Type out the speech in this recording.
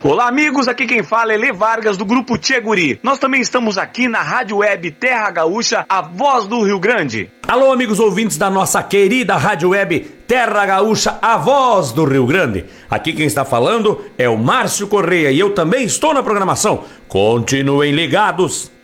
Olá, amigos, aqui quem fala é Lê Vargas, do Grupo Tchê Guri. Nós também estamos aqui na Rádio Web Terra Gaúcha, a voz do Rio Grande. Alô, amigos ouvintes da nossa querida Rádio Web Terra Gaúcha, a voz do Rio Grande. Aqui quem está falando é o Márcio Correia e eu também estou na programação. Continuem ligados.